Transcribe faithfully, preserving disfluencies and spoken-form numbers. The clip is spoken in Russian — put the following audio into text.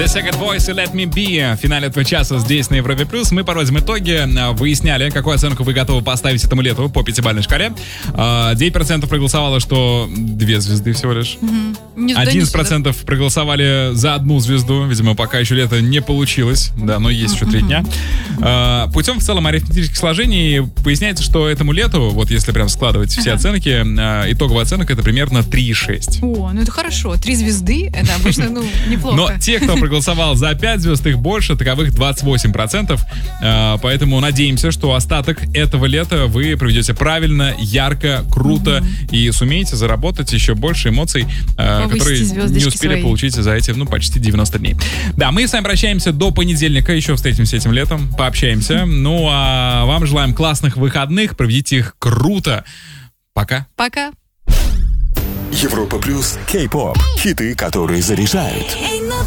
The Second Voice и Let Me Be. В финале этого часа здесь на Европе Плюс мы подводим итоги. Выясняли, какую оценку вы готовы поставить этому лету по пятибалльной шкале. девять процентов проголосовало, что две звезды всего лишь. Угу. одиннадцать процентов проголосовали за одну звезду. Видимо, пока еще лето не получилось. Да, но есть еще три дня. Путем в целом арифметических сложений выясняется, что этому лету, вот если прям складывать все ага. оценки, итоговая оценка это примерно три и шесть. О, ну это хорошо. Три звезды, это обычно, ну, неплохо. Но те, кто проголосовал за пять звезд, их больше, таковых двадцать восемь процентов. Поэтому надеемся, что остаток этого лета вы проведете правильно, ярко, круто mm-hmm. и сумеете заработать еще больше эмоций, повысите которые не успели свои. получить за эти, ну, почти девяносто дней. Да, мы с вами прощаемся до понедельника, еще встретимся этим летом, пообщаемся. Mm-hmm. Ну, а вам желаем классных выходных, проведите их круто. Пока. Пока. Европа Плюс, Кей-поп, хиты, которые заряжают.